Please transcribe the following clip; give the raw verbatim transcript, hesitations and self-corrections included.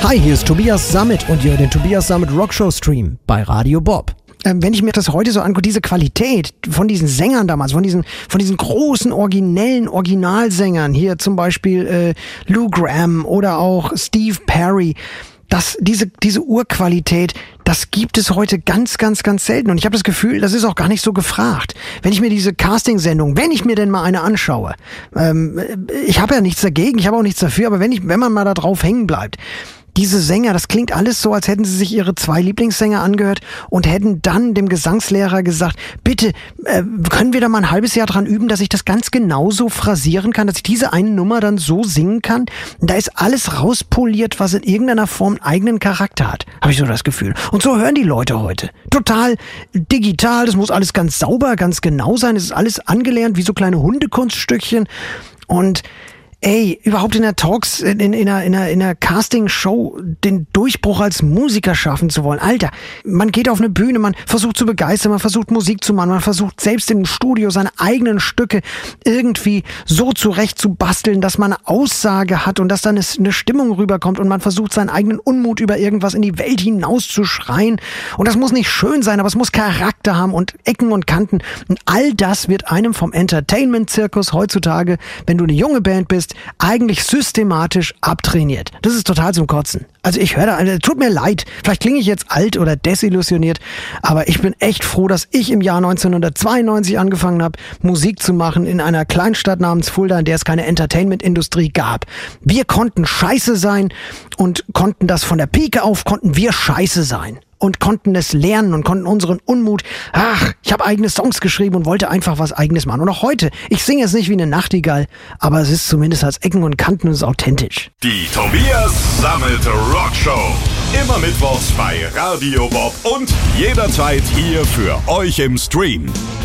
Hi, hier ist Tobias Sammet und ihr hört den Tobias Sammet Rockshow Stream bei Radio Bob. Ähm, wenn ich mir das heute so angucke, diese Qualität von diesen Sängern damals, von diesen von diesen großen, originellen Originalsängern, hier zum Beispiel äh, Lou Gramm oder auch Steve Perry, das, diese, diese Urqualität, das gibt es heute ganz, ganz, ganz selten. Und ich habe das Gefühl, das ist auch gar nicht so gefragt. Wenn ich mir diese Casting-Sendung, wenn ich mir denn mal eine anschaue, ähm, ich habe ja nichts dagegen, ich habe auch nichts dafür, aber wenn ich, wenn man mal da drauf hängen bleibt, diese Sänger, das klingt alles so, als hätten sie sich ihre zwei Lieblingssänger angehört und hätten dann dem Gesangslehrer gesagt, bitte, äh, können wir da mal ein halbes Jahr dran üben, dass ich das ganz genauso phrasieren kann, dass ich diese eine Nummer dann so singen kann. Und da ist alles rauspoliert, was in irgendeiner Form einen eigenen Charakter hat, habe ich so das Gefühl. Und so hören die Leute heute. Total digital, das muss alles ganz sauber, ganz genau sein, es ist alles angelernt wie so kleine Hundekunststückchen und ey, überhaupt in der Talks, in, in, in einer, in einer, in einer Casting-Show den Durchbruch als Musiker schaffen zu wollen. Alter, man geht auf eine Bühne, man versucht zu begeistern, man versucht Musik zu machen, man versucht selbst im Studio seine eigenen Stücke irgendwie so zurecht zu basteln, dass man eine Aussage hat und dass dann eine Stimmung rüberkommt und man versucht seinen eigenen Unmut über irgendwas in die Welt hinauszuschreien. Und das muss nicht schön sein, aber es muss Charakter haben und Ecken und Kanten. Und all das wird einem vom Entertainment-Zirkus heutzutage, wenn du eine junge Band bist, eigentlich systematisch abtrainiert. Das ist total zum Kotzen. Also ich höre da, also, tut mir leid, vielleicht klinge ich jetzt alt oder desillusioniert, aber ich bin echt froh, dass ich im Jahr neunzehnhundertzweiundneunzig angefangen habe, Musik zu machen in einer Kleinstadt namens Fulda, in der es keine Entertainment-Industrie gab. Wir konnten scheiße sein und konnten das von der Pike auf, konnten wir scheiße sein. Und konnten es lernen und konnten unseren Unmut, ach, ich habe eigene Songs geschrieben und wollte einfach was Eigenes machen. Und auch heute, ich singe es nicht wie eine Nachtigall, aber es ist zumindest als Ecken und Kanten und es ist authentisch. Die Tobias Sammet Rockshow. Immer mittwochs bei Radio Bob und jederzeit hier für euch im Stream.